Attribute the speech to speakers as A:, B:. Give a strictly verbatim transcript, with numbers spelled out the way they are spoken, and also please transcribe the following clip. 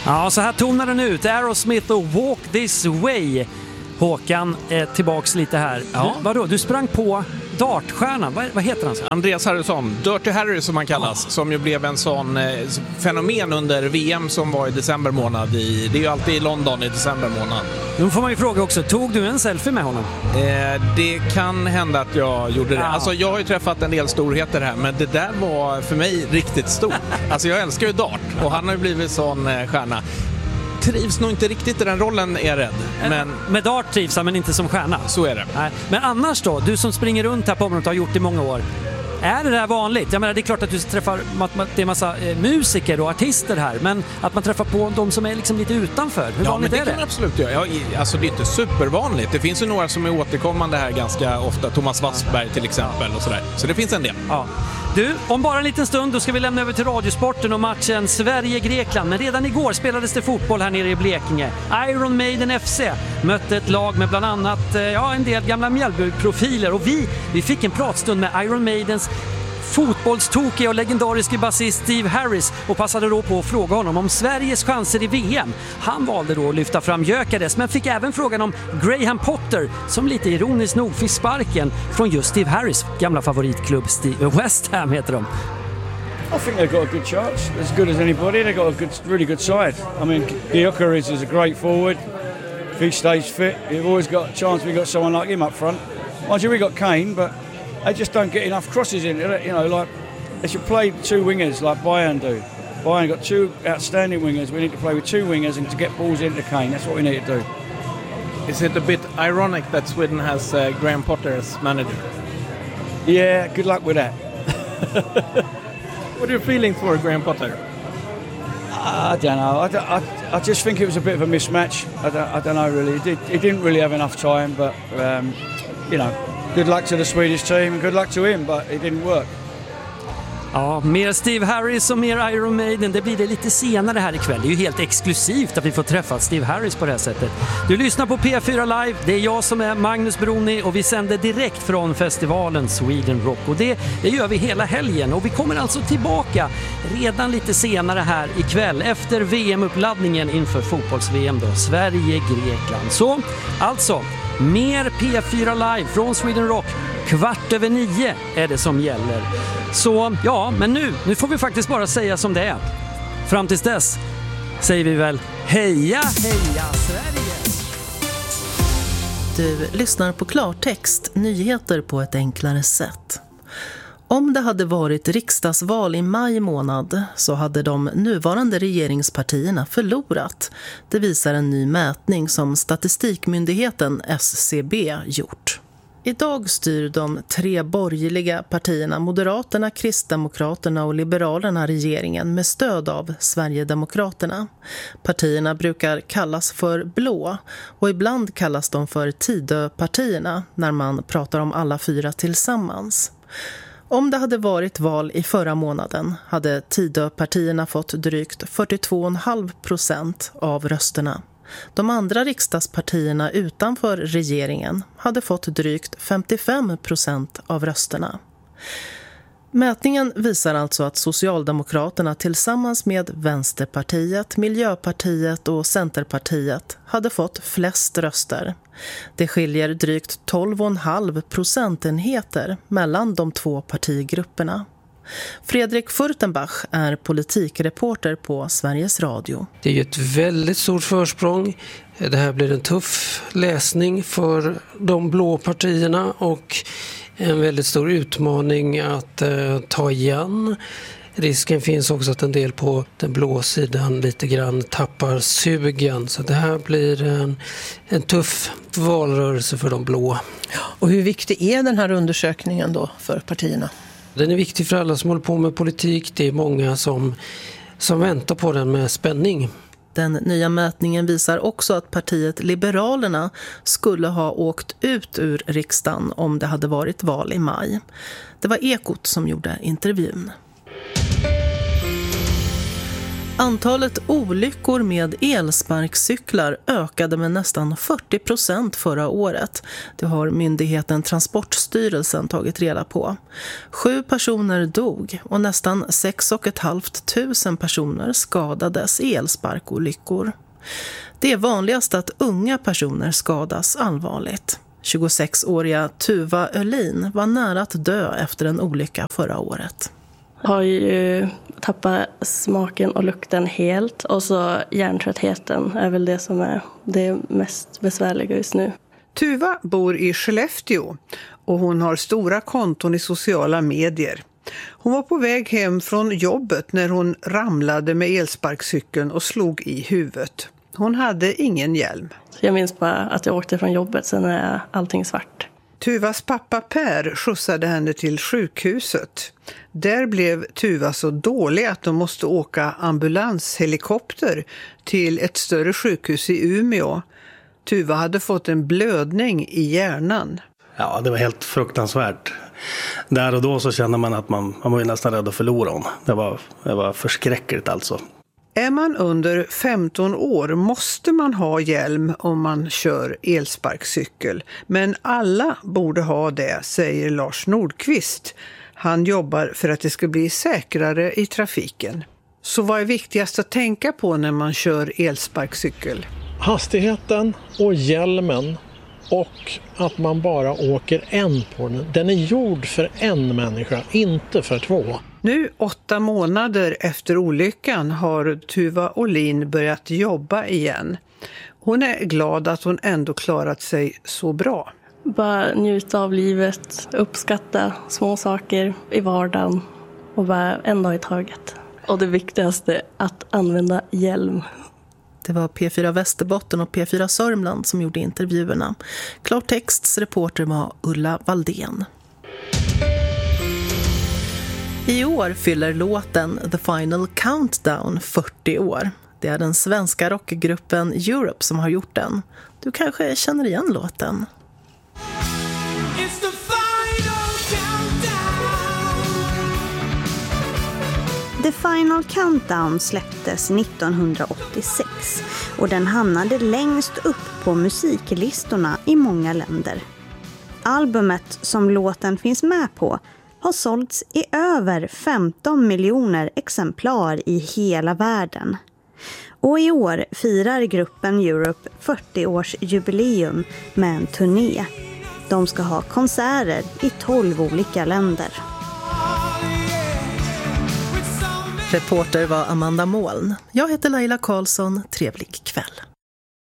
A: Ja, så här tonar den ut. Aerosmith och Walk This Way. Håkan, eh, tillbaks lite här.
B: Ja.
A: Du, vadå? Du sprang på dartstjärnan. Vad, vad heter han så?
B: Andreas Harrison, Dirty Harry som han kallas, oh. som ju blev en sån eh, fenomen under V M som var i december månad. I, det är ju alltid i London i december månad.
A: Nu får man ju fråga också, tog du en selfie med honom?
B: Eh, det kan hända att jag gjorde det. Ja. Alltså jag har ju träffat en del storheter här, men det där var för mig riktigt stort. Alltså jag älskar ju dart och han har ju blivit sån eh, stjärna. Trivs nog inte riktigt i den rollen, är jag rädd. Men...
A: Med dart trivs han, men inte som stjärna.
B: Så är det.
A: Nej. Men annars då, du som springer runt här på området och har gjort det i många år. Är det där vanligt? Jag menar, det är klart att du träffar det är en massa eh, musiker och artister här, men att man träffar på de som är liksom lite utanför. Hur
B: ja,
A: vanligt
B: men det
A: är det?
B: kan man absolut göra. Ja, alltså det är inte supervanligt. Det finns ju några som är återkommande här ganska ofta. Thomas Wassberg till exempel och sådär. Så det finns en del.
A: Ja. Du, om bara en liten stund då ska vi lämna över till Radiosporten och matchen Sverige-Grekland. Men redan igår spelades det fotboll här nere i Blekinge. Iron Maiden F C mötte ett lag med bland annat ja, en del gamla Mjällby-profiler. Och vi, vi fick en pratstund med Iron Maidens fotbollstokiga och legendariske basist Steve Harris och passade då på att fråga honom om Sveriges chanser i V M. Han valde då att lyfta fram Gyökeres, men fick även frågan om Graham Potter som lite ironiskt nog fick sparken från just Steve Harris gamla favoritklubb West Ham heter de.
C: I think they've got a good chance, as good as anybody. They've got a good, really good side. I mean, Gyökeres is a great forward. If he stays fit, you've always got a chance. We've got someone like him up front. Mind you, we got Kane, but they just don't get enough crosses in. You know, like they should play two wingers like Bayern do. Bayern got two outstanding wingers. We need to play with two wingers and to get balls into Kane. That's what we need to do.
B: Is it a bit ironic that Sweden has uh, Graham Potter as manager?
C: Yeah, good luck with that.
B: What are you feeling for Graham Potter?
C: I don't know. I, I, I just think it was a bit of a mismatch. I don't, I don't know really. He, did, he didn't really have enough time, but um, you know. Good luck to the Swedish team, good luck to him, but it didn't work.
A: Ja, mer Steve Harris och mer Iron Maiden, det blir det lite senare här ikväll. Det är ju helt exklusivt att vi får träffa Steve Harris på det här sättet. Du lyssnar på P fyra Live, det är jag som är Magnus Broni och vi sänder direkt från festivalen Sweden Rock. Och det, det gör vi hela helgen och vi kommer alltså tillbaka redan lite senare här ikväll efter V M-uppladdningen inför fotbolls-V M då, Sverige-Grekland. Så, alltså... Mer P fyra Live från Sweden Rock. Kvart över nio är det som gäller. Så ja, men nu, nu får vi faktiskt bara säga som det är. Fram tills dess säger vi väl heja, heja Sverige!
D: Du lyssnar på Klartext, nyheter på ett enklare sätt. Om det hade varit riksdagsval i maj månad så hade de nuvarande regeringspartierna förlorat. Det visar en ny mätning som Statistikmyndigheten S C B gjort. Idag styr de tre borgerliga partierna Moderaterna, Kristdemokraterna och Liberalerna regeringen med stöd av Sverigedemokraterna. Partierna brukar kallas för blå och ibland kallas de för Tidöpartierna när man pratar om alla fyra tillsammans. Om det hade varit val i förra månaden hade Tidöpartierna fått drygt fyrtiotvå komma fem procent av rösterna. De andra riksdagspartierna utanför regeringen hade fått drygt femtiofem procent av rösterna. Mätningen visar alltså att Socialdemokraterna tillsammans med Vänsterpartiet, Miljöpartiet och Centerpartiet hade fått flest röster. Det skiljer drygt tolv komma fem procentenheter mellan de två partigrupperna. Fredrik Furtenbach är politikreporter på Sveriges Radio.
E: Det är ju ett väldigt stort försprång. Det här blir en tuff läsning för de blå partierna och en väldigt stor utmaning att eh, ta igen. Risken finns också att en del på den blå sidan lite grann tappar sugen. Så det här blir en, en tuff valrörelse för de blå.
F: Och hur viktig är den här undersökningen då för partierna?
E: Den är viktig för alla som håller på med politik. Det är många som, som väntar på den med spänning.
D: Den nya mätningen visar också att partiet Liberalerna skulle ha åkt ut ur riksdagen om det hade varit val i maj. Det var Ekot som gjorde intervjun. Antalet olyckor med elsparkcyklar ökade med nästan fyrtio procent förra året. Det har myndigheten Transportstyrelsen tagit reda på. Sju personer dog och nästan sex och ett halvt tusen personer skadades i elsparkolyckor. Det är vanligast att unga personer skadas allvarligt. tjugosexåriga Tuva Öhlin var nära att dö efter en olycka förra året.
G: Har ju tappat smaken och lukten helt, och så hjärntröttheten är väl det som är det mest besvärliga just nu.
H: Tuva bor i Skellefteå och hon har stora konton i sociala medier. Hon var på väg hem från jobbet när hon ramlade med elsparkcykeln och slog i huvudet. Hon hade ingen hjälm.
G: Jag minns bara att jag åkte från jobbet, sen är allting svart.
H: Tuvas pappa Per skjutsade henne till sjukhuset. Där blev Tuva så dålig att de måste åka ambulanshelikopter till ett större sjukhus i Umeå. Tuva hade fått en blödning i hjärnan.
I: Ja, det var helt fruktansvärt. Där och då så kände man att man, man var nästan rädd att förlora honom. Det var, det var förskräckligt alltså.
H: Är man under femton år måste man ha hjälm om man kör elsparkcykel. Men alla borde ha det, säger Lars Nordqvist. Han jobbar för att det ska bli säkrare i trafiken. Så vad är viktigast att tänka på när man kör elsparkcykel?
J: Hastigheten och hjälmen, och att man bara åker en på den. Den är gjord för en människa, inte för två.
H: Nu åtta månader efter olyckan har Tuva Öhlin börjat jobba igen. Hon är glad att hon ändå klarat sig så bra.
G: Bara njuta av livet, uppskatta små saker i vardagen och bara en dag i taget. Och det viktigaste, att använda hjälm.
D: Det var P fyra Västerbotten och P fyra Sörmland som gjorde intervjuerna. Klartexts reporter var Ulla Valdén. I år fyller låten The Final Countdown fyrtio år. Det är den svenska rockgruppen Europe som har gjort den. Du kanske känner igen låten.
K: The Final Countdown släpptes nittonhundraåttiosex och den hamnade längst upp på musiklistorna i många länder. Albumet som låten finns med på har sålts i över femton miljoner exemplar i hela världen. Och i år firar gruppen Europe fyrtio-årsjubileum med en turné. De ska ha konserter i tolv olika länder.
D: Reporter var Amanda Moln. Jag heter Laila Karlsson. Trevlig kväll.